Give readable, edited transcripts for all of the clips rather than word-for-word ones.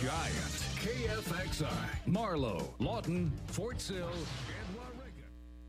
Giant, KFXI, Marlow, Lawton, Fort Sill, and Waurika.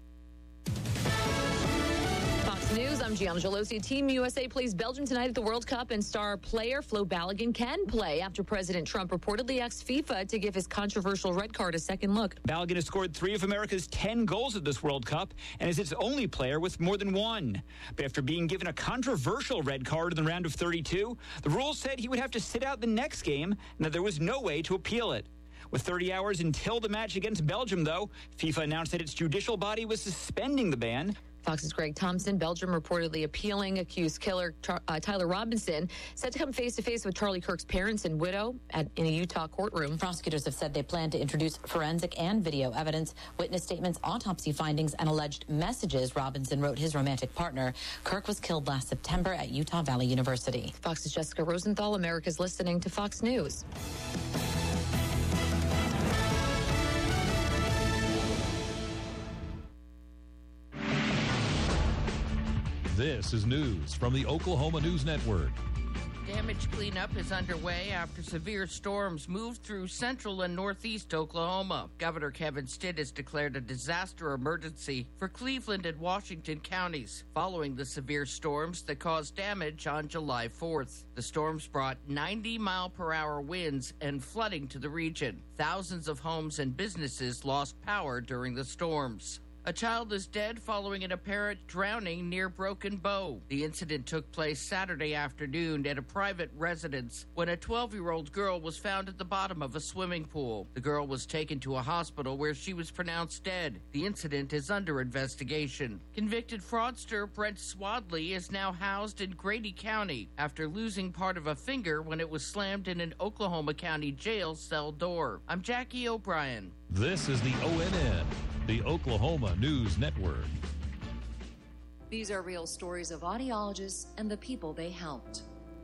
Fox News, I'm Gianna Gelosi. Team USA plays Belgium tonight at the World Cup, and star player Flo Balogun can play after President Trump reportedly asked FIFA to give his controversial red card a second look. Balogun has scored 3 of America's 10 goals at this World Cup and is its only player with more than 1. But after being given a controversial red card in the round of 32, the rules said he would have to sit out the next game and that there was no way to appeal it. With 30 hours until the match against Belgium, though, FIFA announced that its judicial body was suspending the ban. Fox's Greg Thompson. Belgium reportedly appealing accused killer Tyler Robinson, set to come face-to-face with Charlie Kirk's parents and widow in a Utah courtroom. Prosecutors have said they plan to introduce forensic and video evidence, witness statements, autopsy findings, and alleged messages Robinson wrote his romantic partner. Kirk was killed last September at Utah Valley University. Fox's Jessica Rosenthal. America's listening to Fox News. This is news from the Oklahoma News Network. Damage cleanup is underway after severe storms moved through central and northeast Oklahoma. Governor Kevin Stitt has declared a disaster emergency for Cleveland and Washington counties following the severe storms that caused damage on July 4th. The storms brought 90-mile-per-hour winds and flooding to the region. Thousands of homes and businesses lost power during the storms. A child is dead following an apparent drowning near Broken Bow. The incident took place Saturday afternoon at a private residence when a 12-year-old girl was found at the bottom of a swimming pool. The girl was taken to a hospital where she was pronounced dead. The incident is under investigation. Convicted fraudster Brent Swadley is now housed in Grady County after losing part of a finger when it was slammed in an Oklahoma County jail cell door. I'm Jackie O'Brien. This is the ONN, the Oklahoma News Network. These are real stories of audiologists and the people they helped.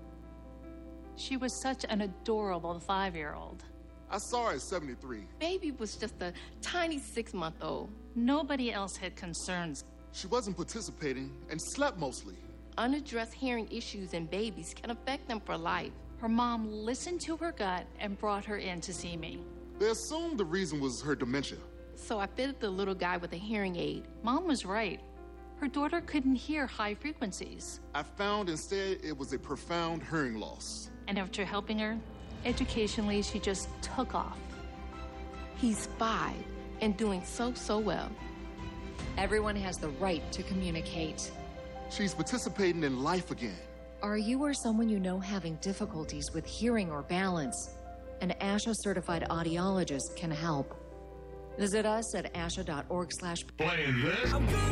She was such an adorable 5-year-old. I saw her at 73. Baby was just a tiny 6-month-old. Nobody else had concerns. She wasn't participating and slept mostly. Unaddressed hearing issues in babies can affect them for life. Her mom listened to her gut and brought her in to see me. They assumed the reason was her dementia. So I fitted the little guy with a hearing aid. Mom was right. Her daughter couldn't hear high frequencies. I found instead it was a profound hearing loss. And after helping her, educationally, she just took off. He's 5 and doing so well. Everyone has the right to communicate. She's participating in life again. Are you or someone you know having difficulties with hearing or balance? An ASHA-certified audiologist can help. Visit us at asha.org/. Playing this.